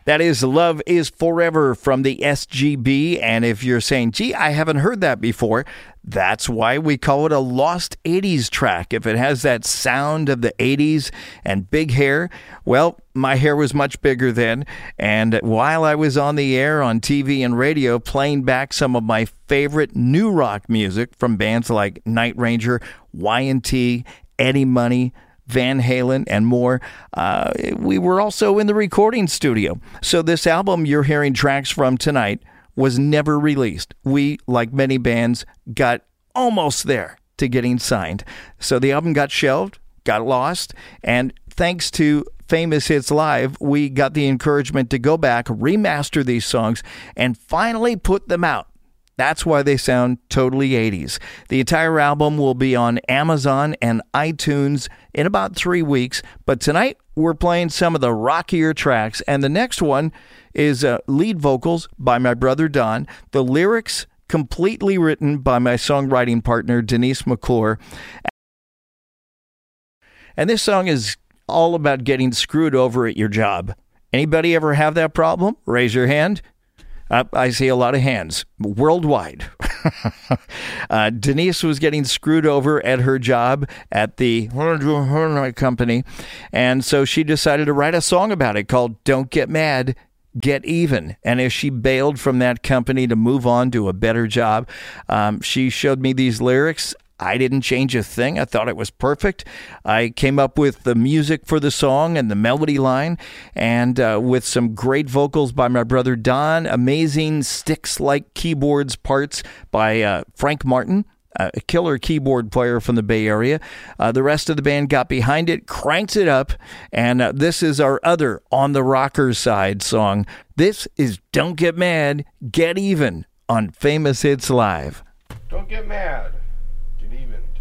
That is Love is Forever from the SGB. And if you're saying, gee, I haven't heard that before, that's why we call it a lost 80s track. If it has that sound of the 80s and big hair, well, my hair was much bigger then. And while I was on the air on TV and radio playing back some of my favorite new rock music from bands like Night Ranger, Y&T, Eddie Money, Van Halen, and more, we were also in the recording studio. So this album you're hearing tracks from tonight was never released. We, like many bands, got almost there to getting signed. So the album got shelved, got lost, and thanks to Famous Hits Live, we got the encouragement to go back, remaster these songs, and finally put them out. That's why they sound totally 80s. The entire album will be on Amazon and iTunes in about 3 weeks. But tonight, we're playing some of the rockier tracks. And the next one is lead vocals by my brother Don. The lyrics completely written by my songwriting partner, Denise McClure. And this song is all about getting screwed over at your job. Anybody ever have that problem? Raise your hand. I see a lot of hands worldwide. Denise was getting screwed over at her job at the company, and so she decided to write a song about it called Don't Get Mad, Get Even. And as she bailed from that company to move on to a better job, she showed me these lyrics. I didn't change a thing. I thought it was perfect. I came up with the music for the song and the melody line, and with some great vocals by my brother Don, amazing Styx-like keyboards parts by Frank Martin, a killer keyboard player from the Bay Area. The rest of the band got behind it, cranked it up, and this is our other On the Rockers side song. This is Don't Get Mad, Get Even on Famous Hits Live. Don't get mad. Get even.